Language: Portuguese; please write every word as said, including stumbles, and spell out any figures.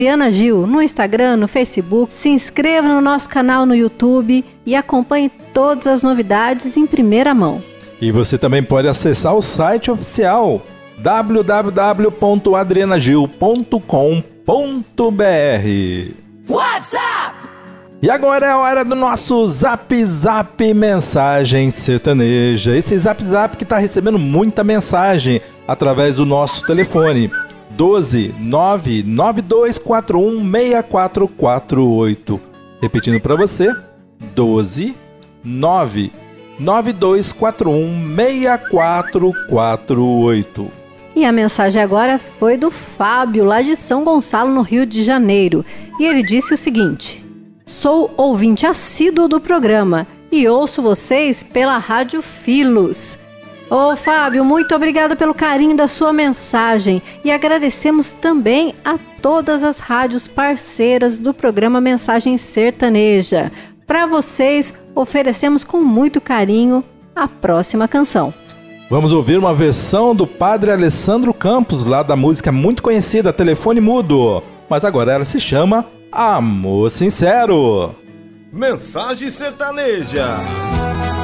Adriana Gil no Instagram, no Facebook. Se inscreva no nosso canal no YouTube e acompanhe todas as novidades em primeira mão. E você também pode acessar o site oficial w w w ponto adriana gil ponto com ponto b r. WhatsApp! E agora é a hora do nosso Zap Zap Mensagem Sertaneja. Esse Zap Zap que está recebendo muita mensagem através do nosso telefone doze nove nove dois quatro um seis quatro quatro oito. Repetindo para você, doze nove nove dois quatro um seis quatro quatro oito. E a mensagem agora foi do Fábio, lá de São Gonçalo, no Rio de Janeiro. E ele disse o seguinte: sou ouvinte assíduo do programa e ouço vocês pela Rádio Filos. Ô Fábio, muito obrigada pelo carinho da sua mensagem e agradecemos também a todas as rádios parceiras do programa Mensagem Sertaneja. Para vocês, oferecemos com muito carinho a próxima canção. Vamos ouvir uma versão do Padre Alessandro Campos, lá da música muito conhecida, Telefone Mudo. Mas agora ela se chama Amor Sincero. Mensagem Sertaneja.